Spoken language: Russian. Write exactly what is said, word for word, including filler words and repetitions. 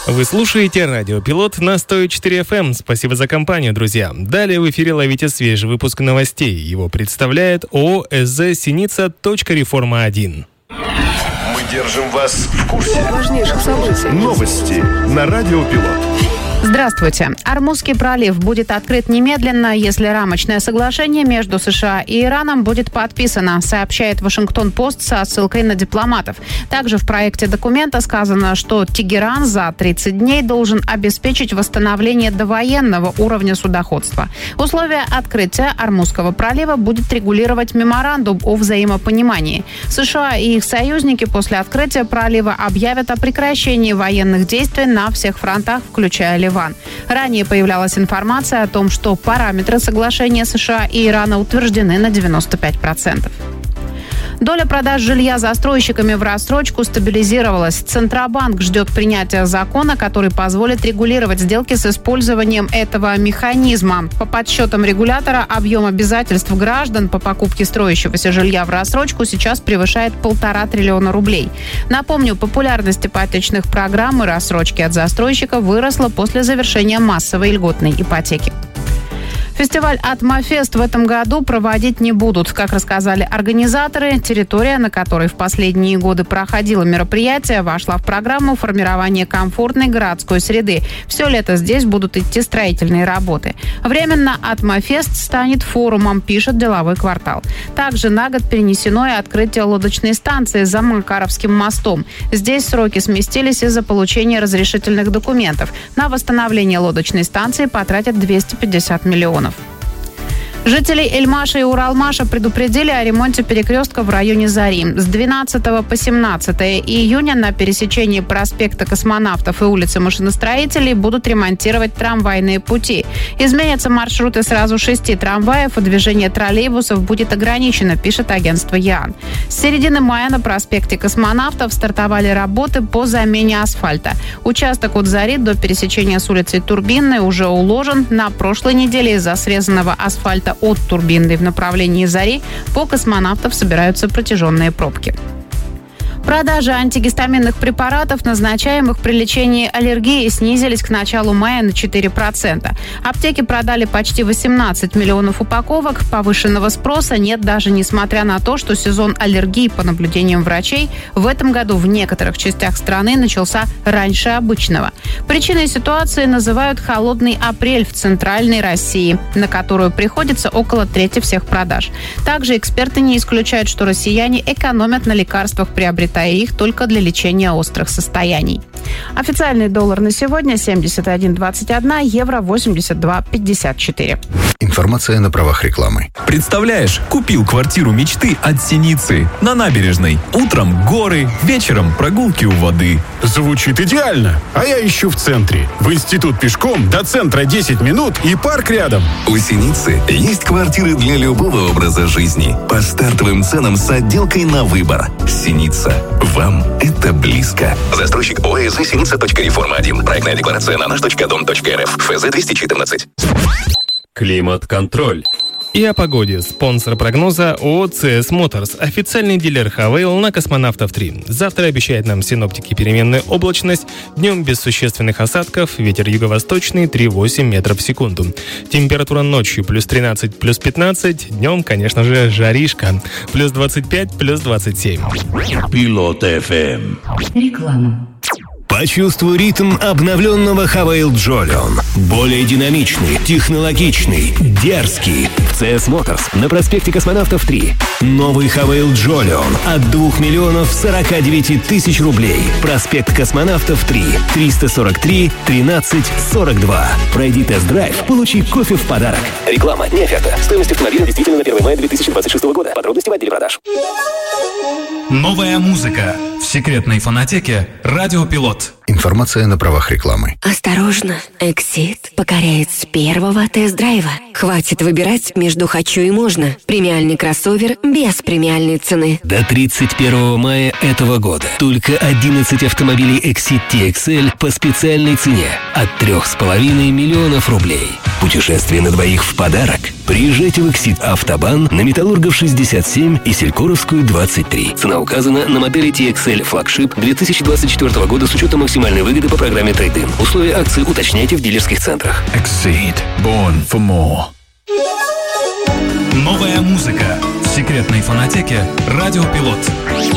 Вы слушаете Радио Пилот на сто четыре эф эм. Спасибо за компанию, друзья. Далее в эфире ловите свежий выпуск новостей. Его представляет ООО СЗ «Синица. Реформа один». Мы держим вас в курсе важнейших событий. Новости на Радио Пилот. Здравствуйте. Ормузский пролив будет открыт немедленно, если рамочное соглашение между США и Ираном будет подписано, сообщает Вашингтон-Пост со ссылкой на дипломатов. Также в проекте документа сказано, что Тегеран за тридцать дней должен обеспечить восстановление довоенного уровня судоходства. Условия открытия Ормузского пролива будет регулировать меморандум о взаимопонимании. США и их союзники после открытия пролива объявят о прекращении военных действий на всех фронтах, включая Ливан. Ранее появлялась информация о том, что параметры соглашения США и Ирана утверждены на девяносто пять процентов. Доля продаж жилья застройщиками в рассрочку стабилизировалась. Центробанк ждет принятия закона, который позволит регулировать сделки с использованием этого механизма. По подсчетам регулятора, объем обязательств граждан по покупке строящегося жилья в рассрочку сейчас превышает полтора триллиона рублей. Напомню, популярность ипотечных программ и рассрочки от застройщика выросла после завершения массовой льготной ипотеки. Фестиваль «Атмофест» в этом году проводить не будут. Как рассказали организаторы, территория, на которой в последние годы проходило мероприятие, вошла в программу формирования комфортной городской среды. Все лето здесь будут идти строительные работы. Временно «Атмофест» станет форумом, пишет «Деловой квартал». Также на год перенесено и открытие лодочной станции за Макаровским мостом. Здесь сроки сместились из-за получения разрешительных документов. На восстановление лодочной станции потратят двести пятьдесят миллионов. Жителей Эльмаша и Уралмаша предупредили о ремонте перекрестка в районе Зари. С двенадцатого по семнадцатое июня на пересечении проспекта Космонавтов и улицы Машиностроителей будут ремонтировать трамвайные пути. Изменятся маршруты сразу шести трамваев, и движение троллейбусов будет ограничено, пишет агентство ЯН. С середины мая на проспекте Космонавтов стартовали работы по замене асфальта. Участок от Зари до пересечения с улицей Турбинной уже уложен. На прошлой неделе из-за срезанного асфальта от Турбинной в направлении Зари по Космонавтов собираются протяженные пробки. Продажи антигистаминных препаратов, назначаемых при лечении аллергии, снизились к началу мая на четыре процента. Аптеки продали почти восемнадцать миллионов упаковок. Повышенного спроса нет даже несмотря на то, что сезон аллергии, по наблюдениям врачей, в этом году в некоторых частях страны начался раньше обычного. Причиной ситуации называют холодный апрель в центральной России, на которую приходится около трети всех продаж. Также эксперты не исключают, что россияне экономят на лекарствах, приобретая их только для лечения острых состояний. Официальный доллар на сегодня семьдесят один двадцать один, евро восемьдесят два пятьдесят четыре. Информация на правах рекламы. Представляешь, купил квартиру мечты от Синицы на набережной. Утром горы, вечером прогулки у воды. Звучит идеально. А я ищу в центре. В институт пешком, до центра десять минут и парк рядом. У Синицы есть квартиры для любого образа жизни. По стартовым ценам с отделкой на выбор. Синица. Вам это близко. Застройщик ООО СЗ «Синица.Реформа один». Проектная декларация на наш.дом.рф. ФЗ двести четырнадцать. Климат-контроль. И о погоде. Спонсор прогноза ООО «си эс Motors», официальный дилер Хавейл на Космонавтов три. Завтра обещает нам синоптики переменную облачность, днем без существенных осадков, ветер юго-восточный три-восемь метров в секунду. Температура ночью плюс тринадцать, плюс пятнадцать, днем, конечно же, жаришка. Плюс двадцать пять, плюс двадцать семь. Пилот эф эм. Реклама. Почувствуй ритм обновленного Хавейл Джолион. Более динамичный, технологичный, дерзкий. В си эс Motors на проспекте Космонавтов три. Новый Хавейл Джолион от двух миллионов сорока девяти тысяч рублей. Проспект Космонавтов три. триста сорок три тринадцать сорок два. Пройди тест-драйв, получи кофе в подарок. Реклама, не оферта. Стоимость автомобиля действительно на первое мая две тысячи двадцать шестого года. Подробности в отделе продаж. Новая музыка в секретной фонотеке «Радио Пилот». Информация на правах рекламы. Осторожно, Эксид покоряет с первого тест-драйва. Хватит выбирать между «хочу» и «можно». Премиальный кроссовер без премиальной цены. До тридцать первого мая этого года только одиннадцать автомобилей Exit ти экс эль по специальной цене от трех с половиной миллионов рублей. Путешествие на двоих в подарок. Приезжайте в Эксид Автобан на Металлургов шестьдесят семь и Селькоровскую двадцать три. Цена указана на модели ти экс эл флагшип две тысячи двадцать четвёртого года с учетом максимальной выгоды по программе трейд-ин. Условия акции уточняйте в дилерских центрах. Exceed. Born for more. Новая музыка в секретной фонотеке «Радио Пилот».